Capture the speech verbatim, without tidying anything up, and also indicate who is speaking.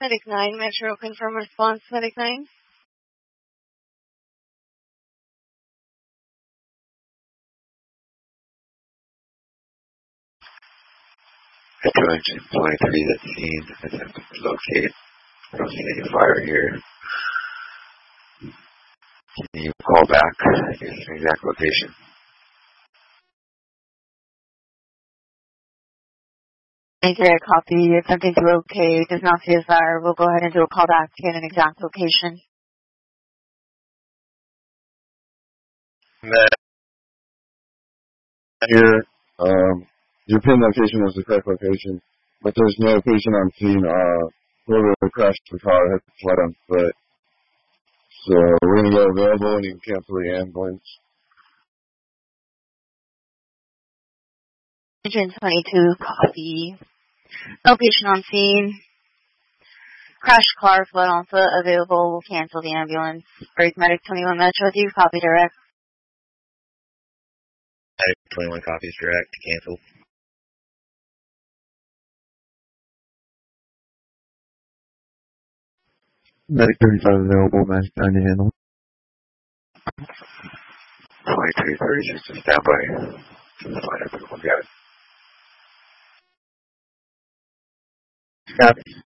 Speaker 1: Medic nine, Metro, confirm response, Medic nine.
Speaker 2: Metro engine twenty-three at scene, attempting to locate. I don't see any fire here. Can you call back? Give us an exact location.
Speaker 1: Direct copy, attempting to locate, does not see a fire. We'll go ahead and do a call back to get an exact location.
Speaker 3: Matt, here, um, your pin location was the correct location, but there's no patient on scene. Uh, whoever crashed the car had to flight on foot. So we're going to go available and you can cancel the ambulance.
Speaker 1: Engine twenty-two, copy. No patient on scene. Crash car, flood on foot, available. We'll cancel the ambulance. Break Medic twenty-one Metro, do you copy direct?
Speaker 4: Medic twenty-one copies direct, cancel.
Speaker 5: Medic thirty-five available, Magic nine to handle.
Speaker 2: twenty-three thirty-six to standby. Just line up and we'll get it.
Speaker 5: Copy.